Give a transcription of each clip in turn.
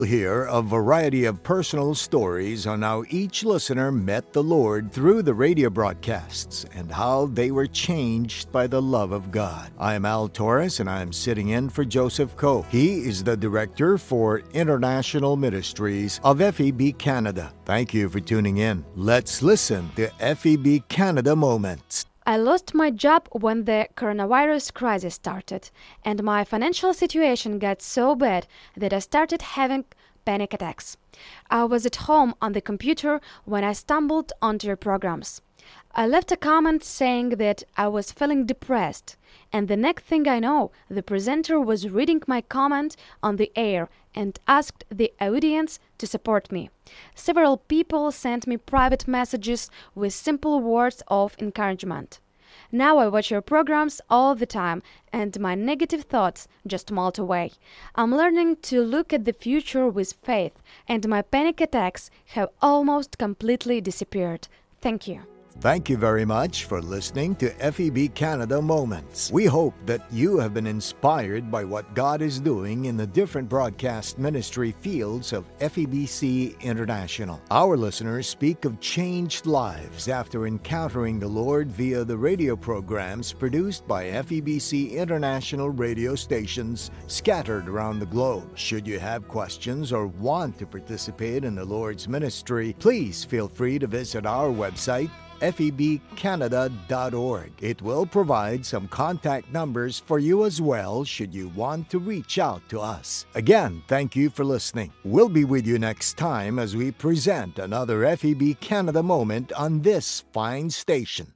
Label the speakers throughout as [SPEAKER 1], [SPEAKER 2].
[SPEAKER 1] Hear a variety of personal stories on how each listener met the Lord through the radio broadcasts and how they were changed by the love of God. I'm Al Torres, and I'm sitting in for Joseph Coe. He is the Director for International Ministries of FEB Canada. Thank you for tuning in. Let's listen to FEB Canada Moments.
[SPEAKER 2] I lost my job when the coronavirus crisis started, and my financial situation got so bad that I started having panic attacks. I was at home on the computer when I stumbled onto your programs. I left a comment saying that I was feeling depressed, and the next thing I know, the presenter was reading my comment on the air and asked the audience to support me. Several people sent me private messages with simple words of encouragement. Now I watch your programs all the time, and my negative thoughts just melt away. I'm learning to look at the future with faith, and my panic attacks have almost completely disappeared. Thank you.
[SPEAKER 1] Thank you very much for listening to FEB Canada Moments. We hope that you have been inspired by what God is doing in the different broadcast ministry fields of FEBC International. Our listeners speak of changed lives after encountering the Lord via the radio programs produced by FEBC International radio stations scattered around the globe. Should you have questions or want to participate in the Lord's ministry, please feel free to visit our website, febcanada.org. It will provide some contact numbers for you as well should you want to reach out to us. Again, thank you for listening. We'll be with you next time as we present another FEB Canada moment on this fine station.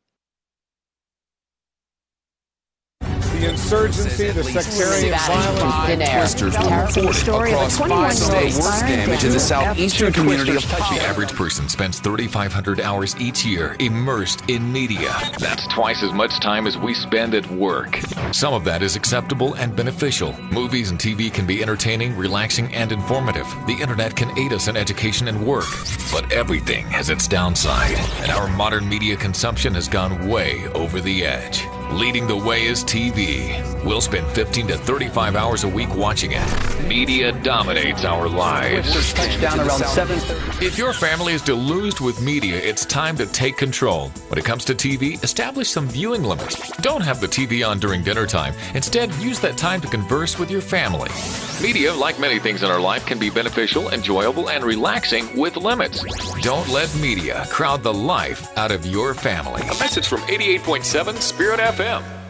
[SPEAKER 3] The insurgency, the sectarian violence,
[SPEAKER 4] twisters were reported across 5 states. Worst damage in the southeastern community of
[SPEAKER 5] The average person spends 3,500 hours each year immersed in media. That's twice as much time as we spend at work. Some of that is acceptable and beneficial. Movies and TV can be entertaining, relaxing, and informative. The internet can aid us in education and work. But everything has its downside, and our modern media consumption has gone way over the edge. Leading the way is TV. We'll spend 15 to 35 hours a week watching it. Media dominates our lives.
[SPEAKER 4] Touchdown around 7:30.
[SPEAKER 5] If your family is deluged with media, it's time to take control. When it comes to TV, establish some viewing limits. Don't have the TV on during dinner time. Instead, use that time to converse with your family. Media, like many things in our life, can be beneficial, enjoyable, and relaxing with limits. Don't let media crowd the life out of your family. A message from 88.7 Spirit FM.